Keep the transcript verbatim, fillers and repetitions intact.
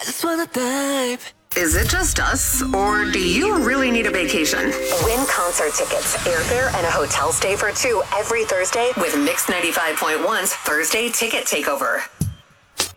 just wanna dive. Is it just us, or do you really need a vacation? Win concert tickets, airfare, and a hotel stay for two every Thursday with Mix ninety-five point one's Thursday Ticket Takeover.